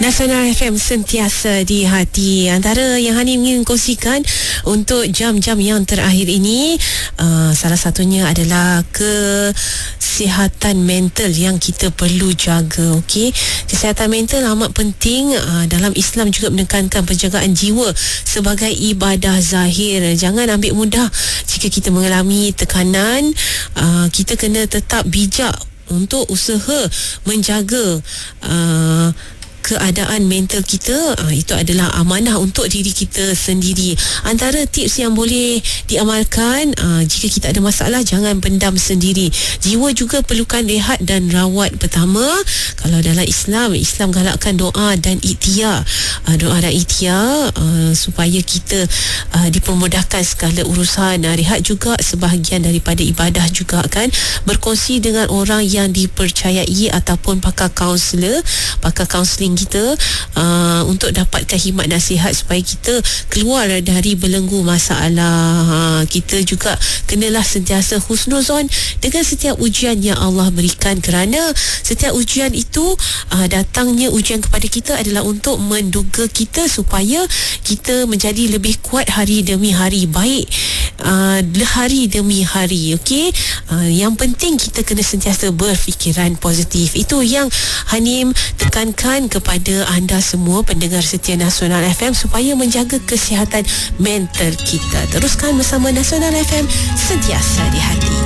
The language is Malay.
Nasional FM sentiasa di hati. Antara yang Hani ingin kongsikan untuk jam-jam yang terakhir ini, salah satunya adalah kesihatan mental yang kita perlu jaga. Okey, kesihatan mental amat penting. Dalam Islam juga menekankan penjagaan jiwa sebagai ibadah zahir. Jangan ambil mudah jika kita mengalami tekanan. Kita kena tetap bijak untuk usaha menjaga keadaan mental kita. Itu adalah amanah untuk diri kita sendiri. Antara tips yang boleh diamalkan, jika kita ada masalah, jangan pendam sendiri. Jiwa juga perlukan rehat dan rawat. Pertama, kalau dalam Islam galakkan doa dan ikhtiar. Doa dan ikhtiar supaya kita dipermudahkan segala urusan. Rehat juga sebahagian daripada ibadah juga kan. Berkongsi dengan orang yang dipercayai ataupun pakar kaunseling kita untuk dapatkan khidmat nasihat supaya kita keluar dari belenggu masalah. Kita juga kenalah sentiasa husnuzon dengan setiap ujian yang Allah berikan, kerana setiap ujian itu, datangnya ujian kepada kita adalah untuk menduga kita supaya kita menjadi lebih kuat hari demi hari, baik hari demi hari. Okey, yang penting kita kena sentiasa berfikiran positif. Itu yang Hanim tekankan kepada anda semua pendengar setia Nasional FM supaya menjaga kesihatan mental kita. Teruskan bersama Nasional FM, sentiasa di hati.